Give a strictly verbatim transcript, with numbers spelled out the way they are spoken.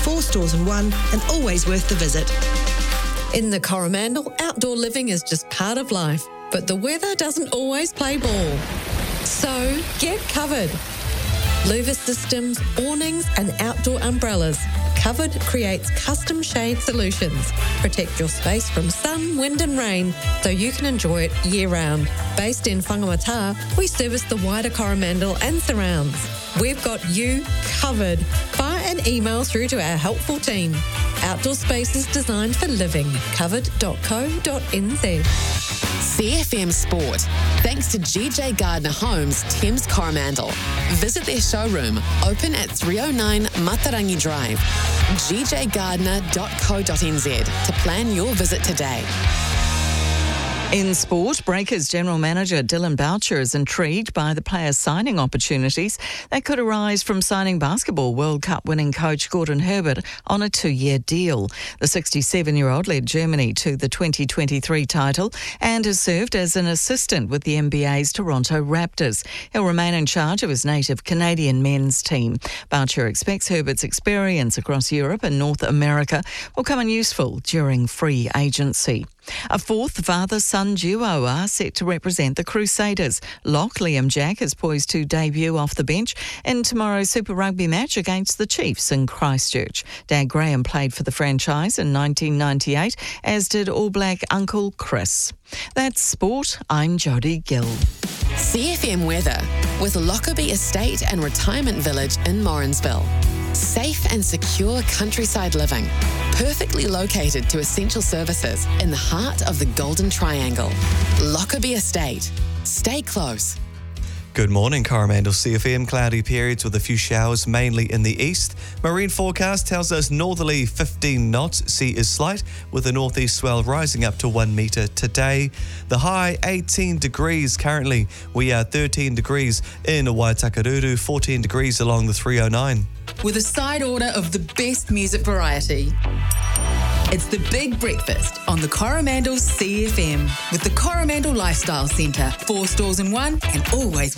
four stores in one, and always worth the visit. In the Coromandel, outdoor living is just part of life, but the weather doesn't always play ball. So get covered. Louver systems, awnings and outdoor umbrellas. Covered creates custom shade solutions. Protect your space from sun, wind and rain so you can enjoy it year-round. Based in Whangamata, we service the wider Coromandel and surrounds. We've got you covered. Fire an email through to our helpful team. Outdoor spaces designed for living. covered dot co dot n z. C F M Sport. Thanks to G J Gardner Homes, Thames Coromandel. Visit their showroom, open at three oh nine Matarangi Drive. g j gardner dot co dot n z to plan your visit today. In sport, Breakers General Manager Dylan Boucher is intrigued by the players' signing opportunities that could arise from signing basketball World Cup winning coach Gordon Herbert on a two-year deal. The sixty-seven-year-old led Germany to the twenty twenty-three title and has served as an assistant with the N B A's Toronto Raptors. He'll remain in charge of his native Canadian men's team. Boucher expects Herbert's experience across Europe and North America will come in useful during free agency. A fourth father-son duo are set to represent the Crusaders. Lock Liam Jack is poised to debut off the bench in tomorrow's Super Rugby match against the Chiefs in Christchurch. Dad Graham played for the franchise in nineteen ninety-eight, as did All Black uncle Chris. That's sport. I'm Jodie Gill. C F M weather with Lockerbie Estate and Retirement Village in Morrinsville. Safe and secure countryside living, perfectly located to essential services in the heart of the Golden Triangle. Lockerbie Estate. Stay close. Good morning, Coromandel C F M. Cloudy periods with a few showers, mainly in the east. Marine forecast tells us northerly fifteen knots. Sea is slight, with a northeast swell rising up to one metre today. The high eighteen degrees currently. We are thirteen degrees in Waitakaruru, fourteen degrees along the three oh nine. With a side order of the best music variety. It's the Big Breakfast on the Coromandel C F M with the Coromandel Lifestyle Centre. Four stores in one and always